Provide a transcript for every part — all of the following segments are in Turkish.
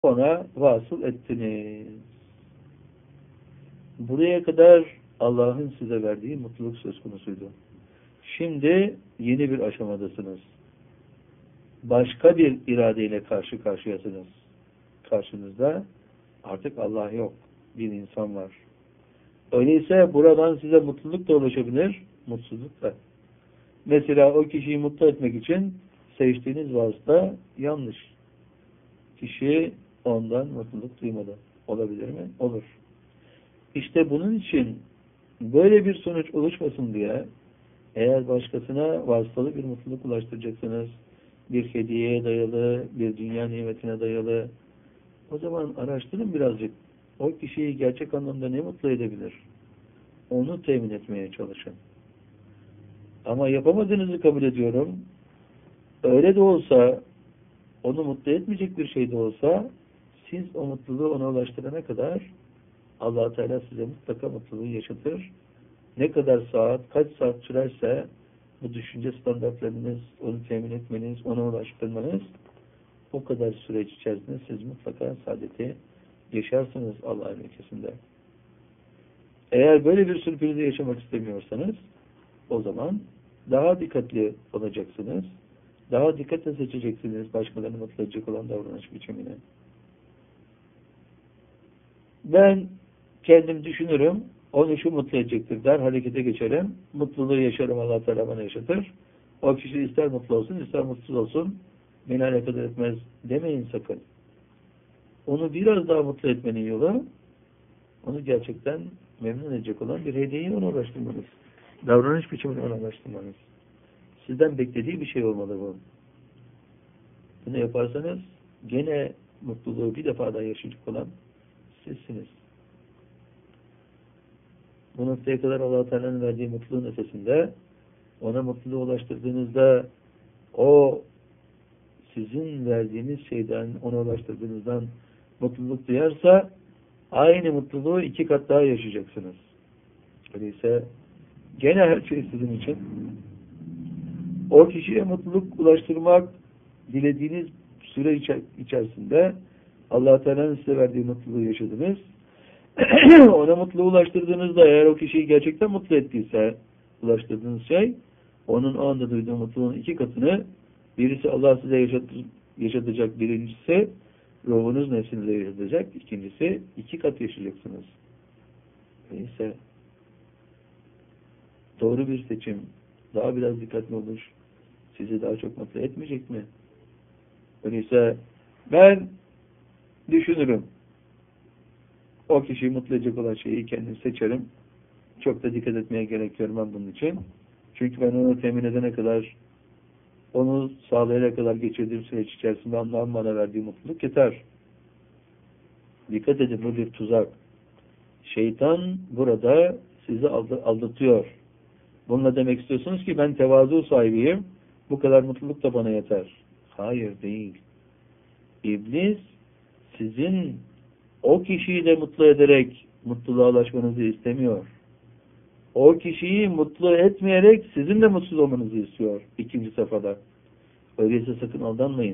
ona vasıl ettiniz. Buraya kadar Allah'ın size verdiği mutluluk söz konusuydu. Şimdi yeni bir aşamadasınız. Başka bir iradeyle karşı karşıyasınız. Karşınızda artık Allah yok. Bir insan var. Öyleyse buradan size mutluluk da ulaşabilir, mutsuzluk da. Mesela o kişiyi mutlu etmek için seçtiğiniz vasıta yanlış. Kişi ondan mutluluk duymadı. Olabilir mi? Olur. İşte bunun için böyle bir sonuç oluşmasın diye eğer başkasına vasıtalı bir mutluluk ulaştıracaksınız, bir hediyeye dayalı, bir dünya nimetine dayalı, o zaman araştırın birazcık. O kişiyi gerçek anlamda ne mutlu edebilir? Onu temin etmeye çalışın. Ama yapamadığınızı kabul ediyorum. Öyle de olsa, onu mutlu etmeyecek bir şey de olsa, siz o mutluluğu ona ulaştırana kadar Allah Teala size mutlaka mutluluğu yaşatır. Ne kadar saat, kaç saat sürerse bu düşünce standartlarınız, onu temin etmeniz, ona ulaştırmanız, o kadar süreç içerisinde siz mutlaka saadeti yaşarsınız Allah'ın ülkesinde. Eğer böyle bir sürprizi yaşamak istemiyorsanız, o zaman daha dikkatli olacaksınız. Daha dikkatle seçeceksiniz başkalarını mutlu edecek olan davranış biçimini. Ben kendim düşünürüm, onu şu mutlu edecektir der, harekete geçerim, mutluluğu yaşarım, Allah Teala bana yaşatır. O kişi ister mutlu olsun, ister mutsuz olsun, beni alakadar etmez demeyin sakın. Onu biraz daha mutlu etmenin yolu, onu gerçekten memnun edecek olan bir hediyeyi ona ulaştırmanız. Davranış biçimini ona ulaştırmanız. Sizden beklediği bir şey olmalı bu. Bunu yaparsanız gene mutluluğu bir defa daha yaşayacak olan sizsiniz. Bu noktaya kadar Allah-u Teala'nın verdiği mutluluğun ötesinde ona mutluluğu ulaştırdığınızda o sizin verdiğiniz şeyden ona ulaştırdığınızdan mutluluk duyarsa aynı mutluluğu 2 kat daha yaşayacaksınız. Öyleyse gene her şey sizin için. O kişiye mutluluk ulaştırmak dilediğiniz süre içerisinde Allah-u Teala'nın size verdiği mutluluğu yaşadınız. Ona mutluluğu ulaştırdığınızda eğer o kişiyi gerçekten mutlu ettiyse ulaştırdığınız şey onun o anda duyduğu mutluluğun 2 katını birisi Allah size yaşatacak, birincisi ruhunuz nefsinize yaşatacak, ikincisi 2 kat yaşayacaksınız. Neyse doğru bir seçim, daha biraz dikkatli olur, sizi daha çok mutlu etmeyecek mi? Öyleyse ben düşünürüm. O kişiyi mutlu edecek olan şeyi kendim seçerim. Çok da dikkat etmeye gerek görmem bunun için. Çünkü ben onu temin edene kadar, onu sağlayana kadar geçirdiğim süreç içerisinde Allah'ın bana verdiği mutluluk yeter. Dikkat edin, bu bir tuzak. Şeytan burada sizi aldatıyor. Bununla demek istiyorsunuz ki ben tevazu sahibiyim, bu kadar mutluluk da bana yeter. Hayır, değil. İblis sizin o kişiyi de mutlu ederek mutluluğa ulaşmanızı istemiyor. O kişiyi mutlu etmeyerek sizin de mutsuz olmanızı istiyor 2. safhada. Öyleyse sakın aldanmayın.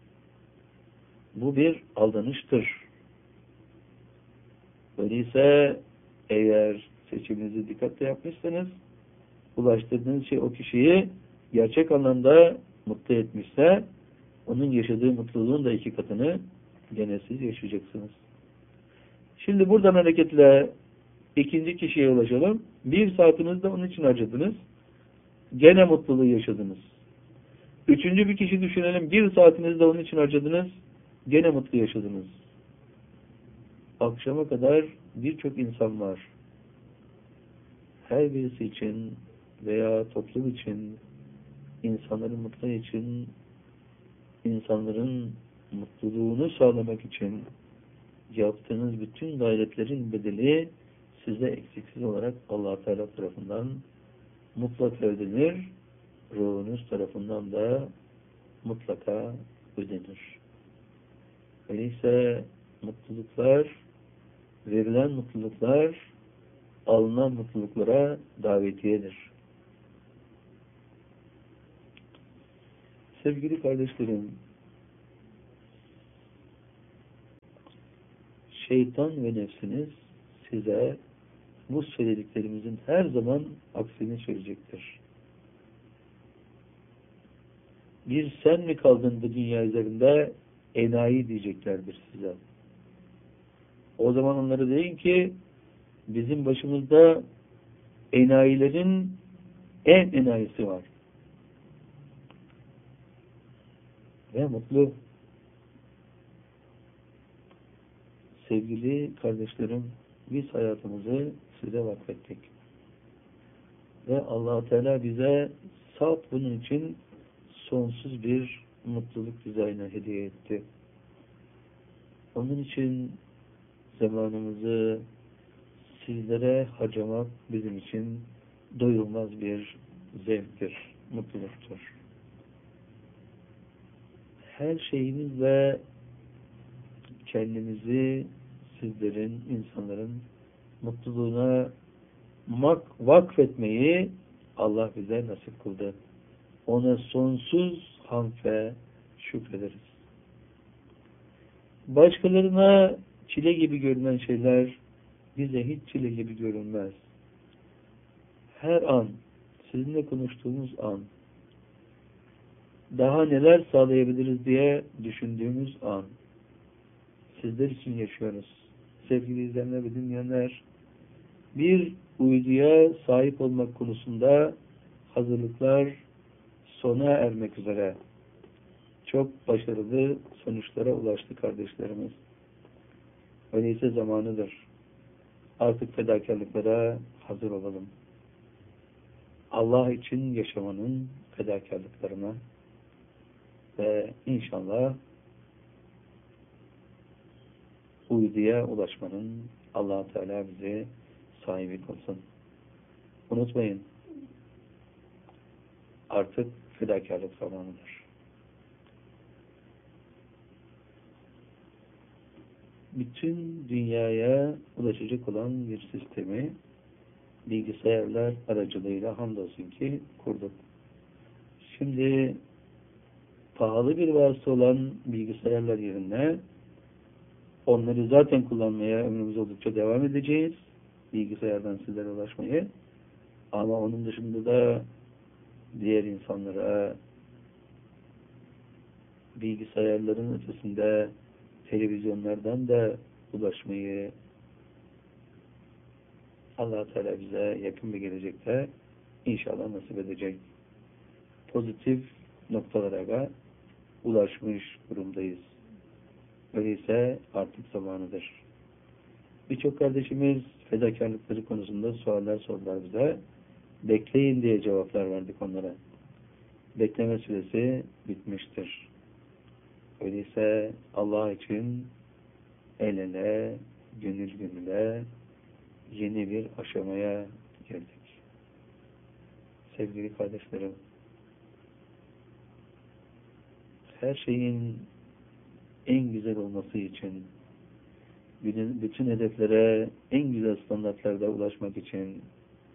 Bu bir aldanıştır. Öyleyse eğer seçiminizi dikkatle yapmışsanız, ulaştırdığınız şey o kişiyi gerçek anlamda mutlu etmişse, onun yaşadığı mutluluğun da 2 katını gene siz yaşayacaksınız. Şimdi buradan hareketle 2. kişiye ulaşalım. 1 saatinizi de onun için harcadınız. Gene mutluluğu yaşadınız. 3. bir kişi düşünelim. 1 saatinizi de onun için harcadınız. Gene mutlu yaşadınız. Akşama kadar birçok insan var. Her birisi için veya toplum için, insanların mutlu için, insanların mutluluğunu sağlamak için yaptığınız bütün gayretlerin bedeli size eksiksiz olarak Allah Teala tarafından mutlaka ödenir, ruhunuz tarafından da mutlaka ödenir. Öyleyse mutluluklar, verilen mutluluklar, alınan mutluluklara davetiyedir. Sevgili kardeşlerim, şeytan ve nefsiniz size bu söylediklerimizin her zaman aksini söyleyecektir. Bir sen mi kaldın bu dünya üzerinde, enayi diyeceklerdir size. O zaman onlara deyin ki bizim başımızda enayilerin en enayisi var. Ve mutlu. Sevgili kardeşlerim, biz hayatımızı size vakfettik. Ve Allah Teala bize salt bunun için sonsuz bir mutluluk dizaynı hediye etti. Onun için zamanımızı sizlere harcamak bizim için doyulmaz bir zevktir, mutluluktur. Her şeyimizle kendimizi sizlerin, insanların mutluluğuna vakfetmeyi Allah bize nasip kıldı. Ona sonsuz hamd ve şükrederiz. Başkalarına çile gibi görünen şeyler bize hiç çile gibi görünmez. Her an, sizinle konuştuğumuz an, daha neler sağlayabiliriz diye düşündüğümüz an, sizler için yaşıyoruz. Sevgili izleyenler ve dinleyenler, bir uyduya sahip olmak konusunda hazırlıklar sona ermek üzere. Çok başarılı sonuçlara ulaştı kardeşlerimiz. Öyleyse zamanıdır. Artık fedakarlıklara hazır olalım. Allah için yaşamanın fedakarlıklarına ve inşallah uyduya ulaşmanın Allah-u Teala bize sahibi kılsın. Unutmayın, artık fedakarlık zamanıdır. Bütün dünyaya ulaşacak olan bir sistemi bilgisayarlar aracılığıyla hamdolsun ki kurduk. Şimdi pahalı bir vasıta olan bilgisayarlar yerine onları zaten kullanmaya ömrümüz oldukça devam edeceğiz. Bilgisayardan sizlere ulaşmayı. Ama onun dışında da diğer insanlara bilgisayarların ötesinde televizyonlardan da ulaşmayı Allah-u Teala bize yakın bir gelecekte inşallah nasip edecek. Pozitif noktalara ulaşmış durumdayız. Öyleyse artık zamanıdır. Birçok kardeşimiz fedakarlıkları konusunda sualler sordular bize. Bekleyin diye cevaplar verdik onlara. Bekleme süresi bitmiştir. Öyleyse Allah için el ele, gönül gönüle yeni bir aşamaya geldik. Sevgili kardeşlerim, her şeyin en güzel olması için, bütün hedeflere en güzel standartlarda ulaşmak için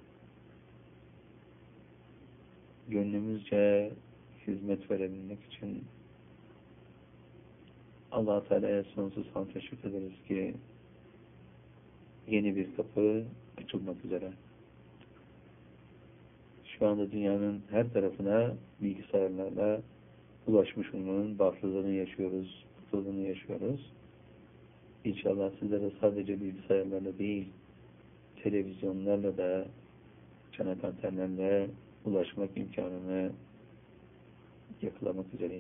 gönlümüzce hizmet verebilmek için Allah-u Teala'ya sonsuz hamd teşekkür ederiz ki yeni bir kapı açılmak üzere. Şu anda dünyanın her tarafına bilgisayarlarla ulaşmış olmanın bahtlarını yaşıyoruz, mutluluğunu yaşıyoruz. İnşallah sizlere sadece bilgisayarlarla değil, televizyonlarla da, çanak antenlerle ulaşmak imkanını yakalamak üzereyiz.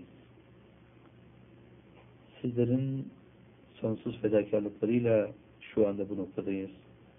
Sizlerin sonsuz fedakarlıklarıyla şu anda bu noktadayız.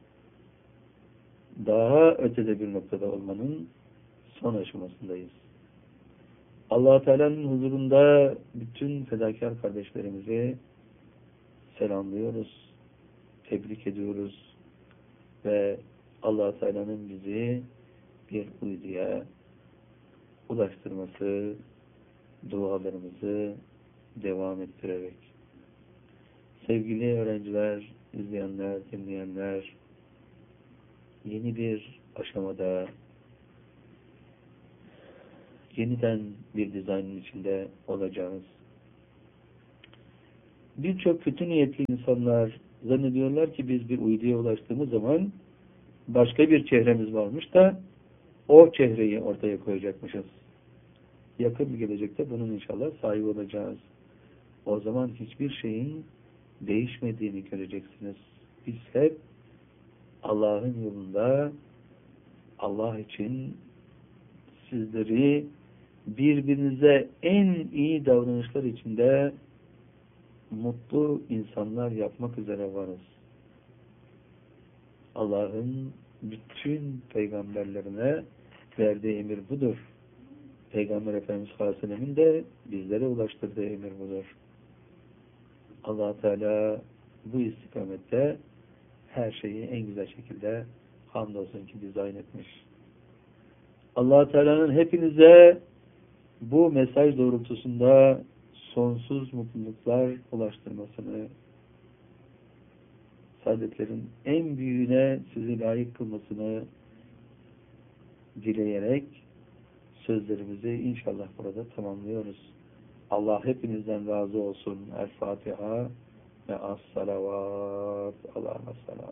Daha ötede bir noktada olmanın son aşamasındayız. Allah-u Teala'nın huzurunda bütün fedakar kardeşlerimizi selamlıyoruz, tebrik ediyoruz ve Allah-u Teala'nın bizi bir uyduya ulaştırması, dualarımızı devam ettirerek. Sevgili öğrenciler, izleyenler, dinleyenler, yeni bir aşamada yeniden bir dizaynın içinde olacağız. birçok kötü niyetli insanlar zannediyorlar ki biz bir uyduya ulaştığımız zaman başka bir çehremiz varmış da o çehreyi ortaya koyacakmışız. Yakın bir gelecekte bunun inşallah sahibi olacağız. O zaman hiçbir şeyin değişmediğini göreceksiniz. Biz hep Allah'ın yolunda, Allah için sizleri birbirinize en iyi davranışlar içinde mutlu insanlar yapmak üzere varız. Allah'ın bütün peygamberlerine verdiği emir budur. Peygamber Efendimiz sallallahu aleyhi ve sellem'in de bizlere ulaştırdığı emir budur. Allah Teala bu istikamette her şeyi en güzel şekilde hamdolsun ki dizayn etmiş. Allah Teala'nın hepinize bu mesaj doğrultusunda sonsuz mutluluklar ulaştırmasını, saadetlerin en büyüğüne sizi layık kılmasını dileyerek sözlerimizi inşallah burada tamamlıyoruz. Allah hepinizden razı olsun. El Fatiha ve as-salavat. Allah'a selam.